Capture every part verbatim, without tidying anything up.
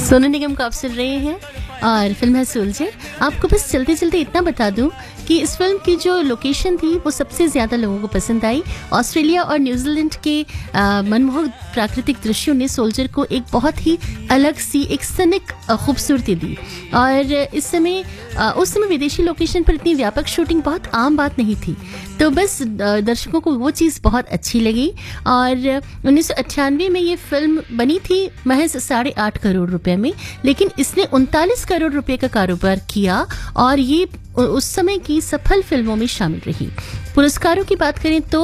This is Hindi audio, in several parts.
सोनू निगम को आप सुन रहे हैं और फिल्म है सोल्जर। आपको बस चलते चलते इतना बता दूं कि इस फिल्म की जो लोकेशन थी वो सबसे ज़्यादा लोगों को पसंद आई। ऑस्ट्रेलिया और न्यूजीलैंड के मनमोहक प्राकृतिक दृश्यों ने सोल्जर को एक बहुत ही अलग सी एक सनिक खूबसूरती दी। और इस समय उस समय विदेशी लोकेशन पर इतनी व्यापक शूटिंग बहुत आम बात नहीं थी, तो बस दर्शकों को वो चीज़ बहुत अच्छी लगी। और उन्नीस सौ अट्ठानवे में ये फिल्म बनी थी महज साढ़े आठ करोड़ रुपए में, लेकिन इसने उनतालीस करोड़ रुपए का कारोबार किया और ये उस समय की सफल फिल्मों में शामिल रही। पुरस्कारों की बात करें तो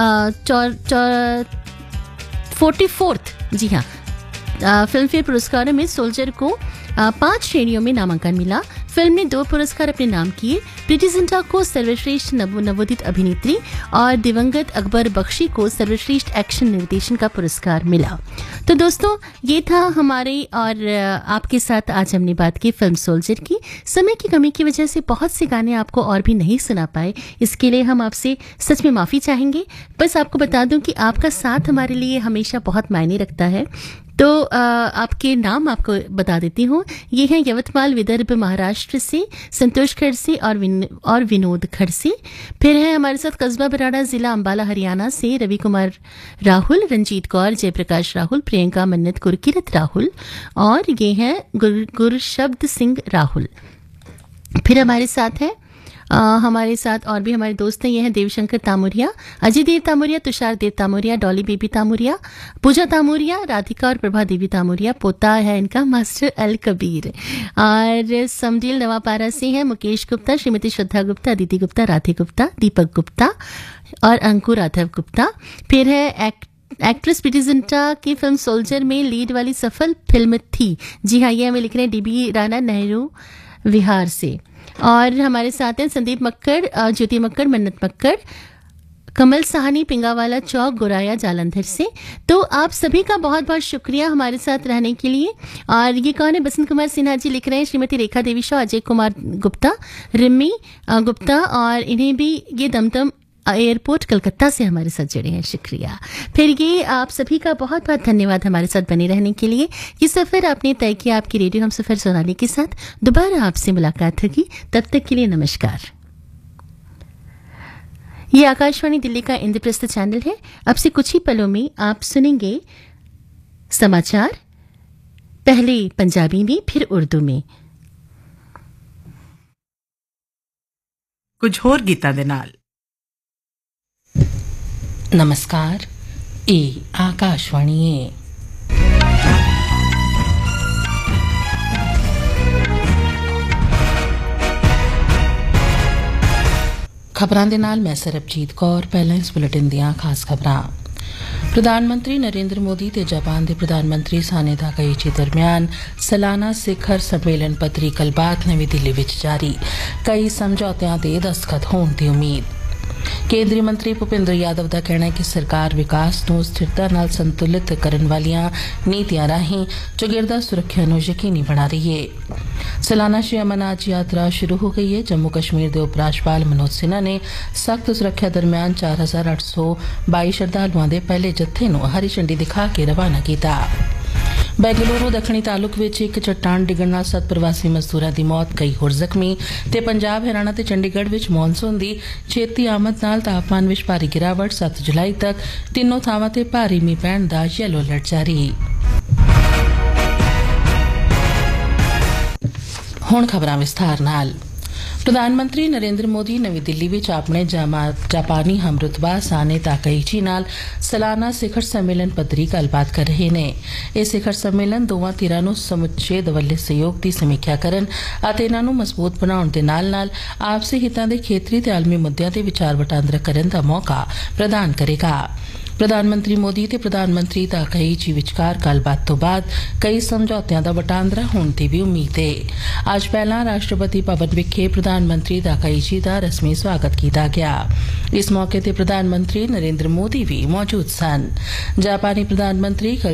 फोर्टी फोर्थ जी हाँ फिल्म फेयर पुरस्कारों में सोल्जर को पांच श्रेणियों में नामांकन मिला। फिल्म ने दो पुरस्कार अपने नाम किए। प्रीति जिंटा को सर्वश्रेष्ठ नव नवोदित अभिनेत्री और दिवंगत अकबर बख्शी को सर्वश्रेष्ठ एक्शन निर्देशन का पुरस्कार मिला। तो दोस्तों, ये था हमारे और आपके साथ आज हमने बात की फिल्म सोल्जर की। समय की कमी की वजह से बहुत से गाने आपको और भी नहीं सुना पाए, इसके लिए हम आपसे सच में माफ़ी चाहेंगे। बस आपको बता दूं कि आपका साथ हमारे लिए हमेशा बहुत मायने रखता है। तो आ, आपके नाम आपको बता देती हूँ। ये हैं यवतमाल विदर्भ महाराष्ट्र से संतोष खड़से और विन, और विनोद खड़से। फिर है हमारे साथ कस्बा बराड़ा जिला अंबाला हरियाणा से रवि कुमार राहुल, रंजीत कौर, जयप्रकाश राहुल, प्रियंका मन्नत गुरकीरत राहुल और ये हैं गुर, गुरशब्द सिंह राहुल। फिर हमारे साथ है आ, हमारे साथ और भी हमारे दोस्त हैं। ये हैं देवशंकर तामुरिया, अजय देव तामुरिया, तुषार देव तामुरिया, डॉली बेबी तामुरिया, पूजा तामुरिया, राधिका और प्रभा देवी तामुरिया। पोता है इनका मास्टर अल कबीर। और समडील नवापारा से हैं मुकेश गुप्ता, श्रीमती श्रद्धा गुप्ता, अदिति गुप्ता, राधे गुप्ता, दीपक गुप्ता और अंकुर राघव गुप्ता। फिर है एक्ट एक्ट्रेस प्रीति जिंटा की फिल्म सोल्जर में लीड वाली सफल फिल्म थी। जी हाँ, ये हमें लिख रहे हैं डीबी राणा नेहरू विहार से। और हमारे साथ हैं संदीप मक्कड़, ज्योति मक्कड़, मन्नत मक्कड़, कमल साहनी, पिंगावाला चौक, गोराया जालंधर से। तो आप सभी का बहुत बहुत शुक्रिया हमारे साथ रहने के लिए। और ये कौन है? बसंत कुमार सिन्हा जी लिख रहे हैं, श्रीमती रेखा देवी शाह, अजय कुमार गुप्ता, रिम्मी गुप्ता और इन्हें भी ये दमदम एयरपोर्ट कलकत्ता से हमारे साथ जुड़े हैं, शुक्रिया। फिर ये आप सभी का बहुत बहुत धन्यवाद हमारे साथ बने रहने के लिए। ये सफ़र आपने तय किया आपकी रेडियो हम सफ़र सोनाली के साथ। दोबारा आपसे मुलाकात होगी, तब तक के लिए नमस्कार। ये आकाशवाणी दिल्ली का इंद्रप्रस्थ चैनल है। अब से कुछ ही पलों में आप सुनेंगे समाचार, पहले पंजाबी में फिर उर्दू में। कुछ होर गीतां दे नाल। नमस्कार, ये आकाशवाणी है। खबरां दे नाल मैं सरबजीत कौर। पहले इस बुलेटिन दियां खास खबरां। प्रधानमंत्री नरेंद्र मोदी ते जापान दे प्रधानमंत्री साने ताकाइची दरमियान सालाना सिखर सम्मेलन पद्धरी गलबात नवीं दिल्ली विच जारी। कई समझौतियां ते दस्तखत होण दी उम्मीद। केंद्रीय मंत्री भूपिंदर यादव का कहना है कि सरकार विकास नूं स्थिरता नाल संतुलित करन वालियां नीतियां राहीं चौगिरदा सुरक्षा नूं यकीनी बना रही है। सालाना श्री अमरनाथ यात्रा शुरू हो गई है। जम्मू कश्मीर के उपराज्यपाल मनोज सिन्हा ने सख्त सुरक्षा दरमियान चार हजार अठ सौ बाई श्रद्धालुओं के पहले जत्थे नूं हरी झंडी दिखा के रवाना किया। बेंगलुरु दक्षिणी तालुक विच एक चट्टान डिगण नाल सत्त प्रवासी मजदूरां दी मौत, कई होर जख्मी। ते पंजाब, हरियाणा ते चंडीगढ़ विच मॉनसून दी छेती आमद नाल तापमान विच भारी गिरावट। सत्त जुलाई तक तीनों थावां ते भारी मींह पैण दा येलो अलर्ट जारी। हुण खबरां विस्तार नाल। प्रधानमंत्री नरेंद्र मोदी नवीं दिल्ली विच अपने जापानी हमरुतबा साने ताकाइची नाल सालाना सिखर सम्मेलन पद्धरी गलबात कर रहे हैं। यह सिखर सम्मेलन दोवां धिरां नूं समुचे दवल्ले सहयोग की समीक्षा करन अते इन्हां नूं मजबूत बनाउण दे नाल नाल आपसी हितां दे खेतरी ते आलमी मुद्दिआं ते विचार वटांदरा करन दा मौका प्रदान करेगा। प्रधानमंत्री मोदी ते प्रधानमंत्री ताकाइची विचकार गलबात तो बाद कई समझौतियां दा वटांदरा होण दी भी उम्मीद है। अज पहला राष्ट्रपति भवन विखे प्रधानमंत्री ताकाइची दा रस्मी स्वागत किया गया। इस मौके ते प्रधानमंत्री नरेंद्र मोदी भी मौजूद सन। जापानी प्रधानमंत्री